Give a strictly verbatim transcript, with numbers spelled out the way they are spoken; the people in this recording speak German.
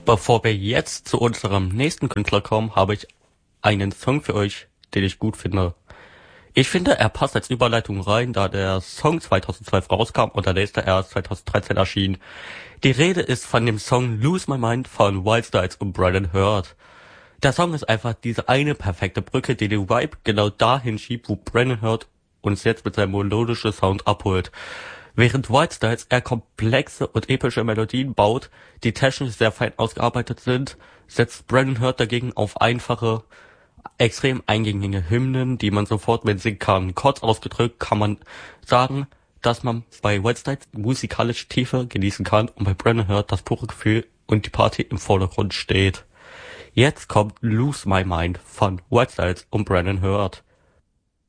Bevor wir jetzt zu unserem nächsten Künstler kommen, habe ich einen Song für euch, den ich gut finde. Ich finde, er passt als Überleitung rein, da der Song zweitausendzwölf rauskam und der nächste erst zweitausenddreizehn erschien. Die Rede ist von dem Song Lose My Mind von Wild Styles und Brandon Hurt. Der Song ist einfach diese eine perfekte Brücke, die den Vibe genau dahin schiebt, wo Brandon Hurt uns jetzt mit seinem melodischen Sound abholt. Während Wild Styles eher komplexe und epische Melodien baut, die technisch sehr fein ausgearbeitet sind, setzt Brandon Hurt dagegen auf einfache, extrem eingängige Hymnen, die man sofort mitsingen kann. Kurz ausgedrückt kann man sagen, dass man bei Wild Styles musikalische Tiefe genießen kann und bei Brandon Hurt das pure Gefühl und die Party im Vordergrund steht. Jetzt kommt Lose My Mind von Wild Styles und Brandon Hurt.